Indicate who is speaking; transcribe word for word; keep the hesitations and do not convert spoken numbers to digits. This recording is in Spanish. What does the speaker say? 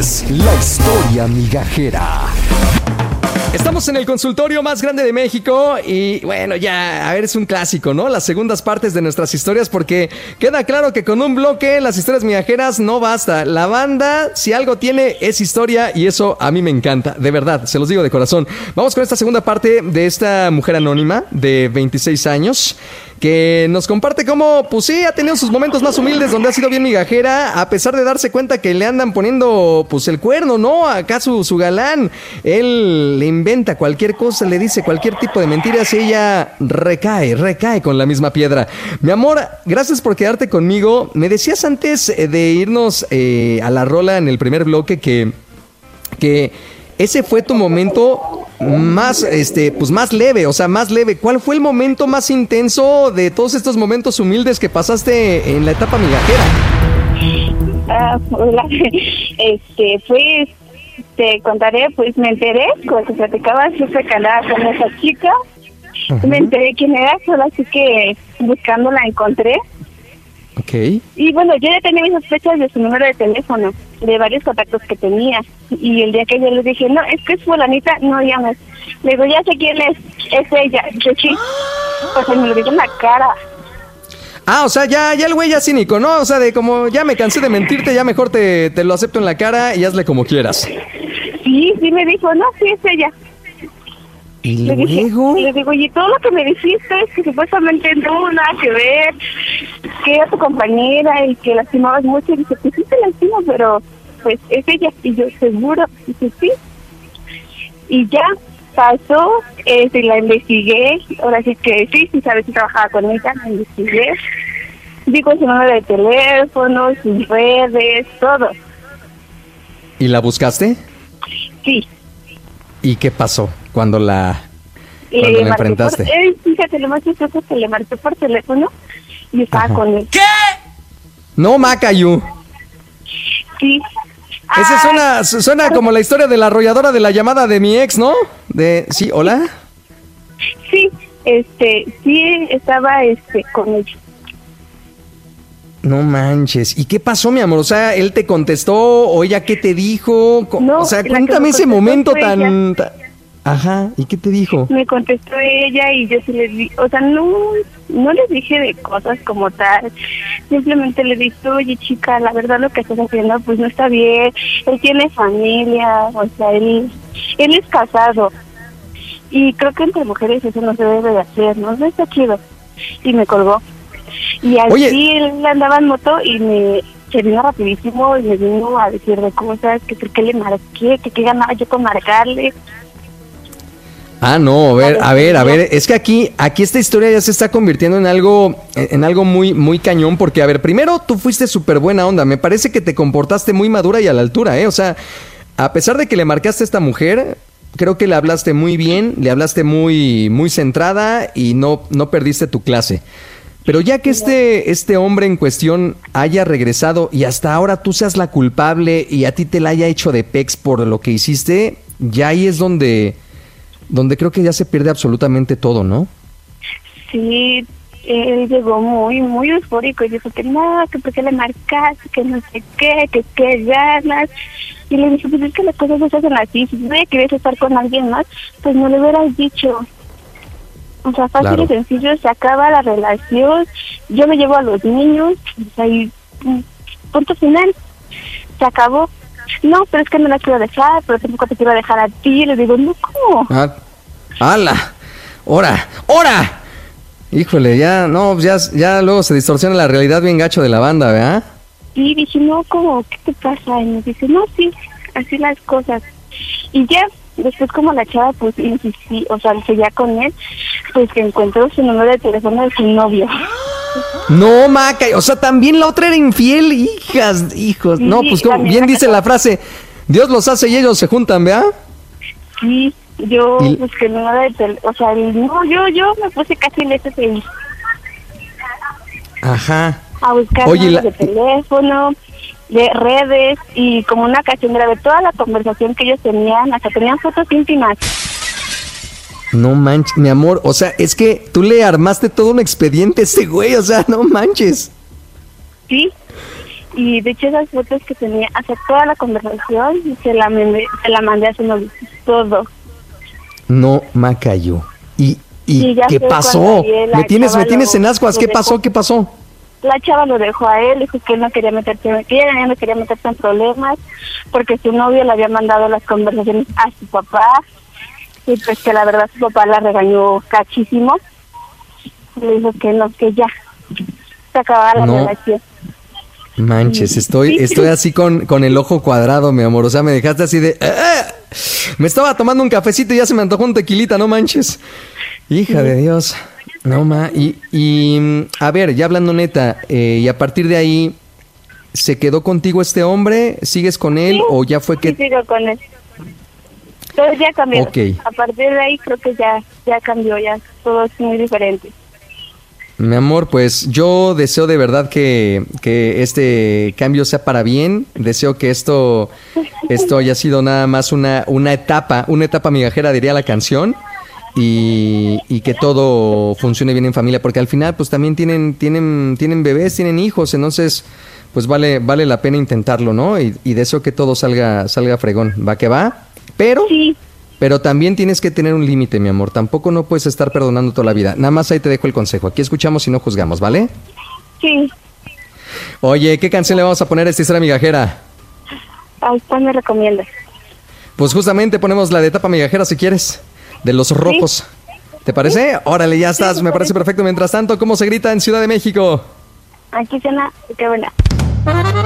Speaker 1: es La Historia Migajera.
Speaker 2: Estamos en el consultorio más grande de México y bueno, ya, a ver, es un clásico, ¿no? Las segundas partes de nuestras historias, porque queda claro que con un bloque las historias migajeras no basta. La banda, si algo tiene, es historia y eso a mí me encanta, de verdad, se los digo de corazón. Vamos con esta segunda parte de esta mujer anónima de veintiséis años que nos comparte cómo, pues sí, ha tenido sus momentos más humildes donde ha sido bien migajera, a pesar de darse cuenta que le andan poniendo, pues, el cuerno, ¿no? Acá su, su galán, él le inventa cualquier cosa, le dice cualquier tipo de mentiras y ella recae, recae con la misma piedra. Mi amor, gracias por quedarte conmigo. Me decías antes de irnos eh, a la rola en el primer bloque que, que ese fue tu momento más, este, pues más leve, o sea, más leve. ¿Cuál fue el momento más intenso de todos estos momentos humildes que pasaste en la etapa migajera?
Speaker 3: Ah, hola. Este, pues, te contaré, pues me enteré, cuando te platicaba, supe que andaba con esa chica. Uh-huh. Me enteré quién era, solo así que buscando la encontré.
Speaker 2: Okay.
Speaker 3: Y bueno, yo ya tenía mis sospechas de su número de teléfono, de varios contactos que tenía. Y el día que yo le dije, no, es que es fulanita, no llames. Le digo, ya sé quién es, es ella. Yo sí, pues me lo dijo en la cara.
Speaker 2: Ah, o sea, ya, ya el güey ya cínico, ¿no? O sea, de como ya me cansé de mentirte, ya mejor te, te lo acepto en la cara y hazle como quieras.
Speaker 3: Sí, sí me dijo, no, sí es ella.
Speaker 2: ¿Y
Speaker 3: le
Speaker 2: luego?
Speaker 3: Dije, le digo, y todo lo que me dijiste es que supuestamente no nada que ver, que era tu compañera y que lastimabas mucho. Y dice, pues sí te lastimo, pero pues es ella. Y yo, seguro. Y dice, sí. Y ya pasó, este, la investigué. Ahora sí que sí, sí sabes si trabajaba con ella, la investigué. Digo su número de teléfono, sus redes, todo.
Speaker 2: ¿Y la buscaste?
Speaker 3: Sí.
Speaker 2: ¿Y qué pasó cuando la, cuando
Speaker 3: le
Speaker 2: la enfrentaste?
Speaker 3: Por, eh, fíjate, lo más chistoso es que le marqué por teléfono y estaba Ajá. con él.
Speaker 2: ¿Qué? No, Macayu.
Speaker 3: Sí.
Speaker 2: Esa suena, suena como la historia de la arrolladora de la llamada de mi ex, ¿no? De, sí, ¿hola?
Speaker 3: Sí, este, sí estaba este con él.
Speaker 2: No manches. ¿Y qué pasó, mi amor? O sea, ¿él te contestó o ella qué te dijo?
Speaker 3: No,
Speaker 2: o sea, cuéntame ese momento tan, tan... Ajá, ¿y qué te dijo?
Speaker 3: Me contestó ella y yo sí le di, o sea, no, no le dije de cosas como tal. Simplemente le dije, oye, chica, la verdad lo que estás haciendo pues no está bien. Él tiene familia, o sea, él, él es casado. Y creo que entre mujeres eso no se debe de hacer, ¿no? No está chido. Y me colgó. Y así Oye. él andaba en moto y me se vino rapidísimo y me vino a decir de cosas, que por qué le marqué, que qué ganaba yo con marcarle.
Speaker 2: Ah, no, a ver, a ver, a ver, es que aquí, aquí esta historia ya se está convirtiendo en algo, en algo muy, muy cañón, porque, a ver, primero tú fuiste súper buena onda, me parece que te comportaste muy madura y a la altura, ¿eh? O sea, a pesar de que le marcaste a esta mujer, creo que le hablaste muy bien, le hablaste muy, muy centrada y no, no perdiste tu clase. Pero ya que este, este hombre en cuestión haya regresado y hasta ahora tú seas la culpable y a ti te la haya hecho de pex por lo que hiciste, ya ahí es donde, donde creo que ya se pierde absolutamente todo, ¿no?
Speaker 3: Sí, él llegó muy, muy eufórico y dijo que no, que por qué le marcaste, que no sé qué, que qué ganas. Y le dije, pues es que las cosas no se hacen así. Si tú querías estar con alguien más, pues no le hubieras dicho. O sea, fácil claro. y sencillo, se acaba la relación, yo me llevo a los niños, o sea, y punto final, se acabó. No, pero es que no la quiero dejar, pero tampoco te quiero dejar a ti. Le digo, no, ¿cómo?
Speaker 2: Ah, ¡hala! ¡Hora! ¡Hora! Híjole, ya, no, ya, ya luego se distorsiona la realidad bien gacho de la banda, ¿verdad?
Speaker 3: Y dije, no, ¿cómo? ¿Qué te pasa? Y me dice, no, sí, así las cosas. Y ya, después como la chava, pues, insistí, o sea, seguía con él, pues que encontró su número de teléfono de su novio.
Speaker 2: No, Maca, o sea, también la otra era infiel, hijas, hijos. Sí, no, pues como bien dice la frase, Dios los hace y ellos se juntan, ¿verdad?
Speaker 3: Sí, yo, y... pues que no de tel- o sea, no, yo, yo me puse casi en ese país.
Speaker 2: Ajá.
Speaker 3: A buscar
Speaker 2: Oye,
Speaker 3: números
Speaker 2: la...
Speaker 3: de teléfono, de redes, y como una canción grabé toda la conversación que ellos tenían, hasta tenían fotos íntimas.
Speaker 2: No manches, mi amor, o sea, es que tú le armaste todo un expediente a ese güey, o sea, no manches.
Speaker 3: Sí, Y de hecho esas fotos que tenía, hasta toda la conversación, se la mandé, se la mandé a su novio, todo.
Speaker 2: No, Macayo. ¿Y, y
Speaker 3: Sí, ya
Speaker 2: qué
Speaker 3: sé,
Speaker 2: pasó?
Speaker 3: cuando vi la
Speaker 2: Me tienes,
Speaker 3: chava
Speaker 2: me tienes
Speaker 3: lo-
Speaker 2: en ascuas.
Speaker 3: lo
Speaker 2: ¿Qué
Speaker 3: dejó.
Speaker 2: pasó? ¿Qué pasó?
Speaker 3: La chava lo dejó a él, dijo que él no quería meterse en que ella no quería meterse en problemas, porque su novio le había mandado las conversaciones a su papá, y pues que la verdad su papá la regañó cachísimo. Le dijo que no, que ya se acababa la
Speaker 2: No.
Speaker 3: relación.
Speaker 2: Manches, estoy,
Speaker 3: Sí.
Speaker 2: estoy así con, con el ojo cuadrado, mi amor. O sea, me dejaste así de... ¡Ah! Me estaba tomando un cafecito y ya se me antojó un tequilita, no manches. Hija de Dios. No, ma. Y, y mm, a ver, ya hablando neta, eh, y a partir de ahí, ¿se quedó contigo este hombre? ¿Sigues con él
Speaker 3: Sí,
Speaker 2: o ya fue que...
Speaker 3: Sí, sigo con él. Pero ya cambió.
Speaker 2: Ok.
Speaker 3: A partir de ahí creo que ya ya cambió, ya todo es muy diferente.
Speaker 2: Mi amor, pues yo deseo de verdad que, que este cambio sea para bien. Deseo que esto, esto haya sido nada más una, una etapa, una etapa migajera, diría la canción. Y, y que todo funcione bien en familia, porque al final pues también tienen, tienen, tienen bebés, tienen hijos, entonces pues vale, vale la pena intentarlo, ¿no? Y, y deseo que todo salga, salga fregón. Va que va, pero...
Speaker 3: Sí,
Speaker 2: Pero también tienes que tener un límite, mi amor. Tampoco no puedes estar perdonando toda la vida. Nada más ahí te dejo el consejo. Aquí escuchamos y no juzgamos, ¿vale?
Speaker 3: sí.
Speaker 2: Oye, ¿qué canción le vamos a poner a esta historia migajera?
Speaker 3: Ay, ¿cuál me recomiendas?
Speaker 2: Pues justamente ponemos la de etapa migajera si quieres. De Los Rojos. ¿Te parece? Órale, ya estás.
Speaker 3: me
Speaker 2: Me parece
Speaker 3: parece.
Speaker 2: perfecto. Mientras tanto, ¿cómo se grita en Ciudad de México?
Speaker 3: Aquí suena, qué buena.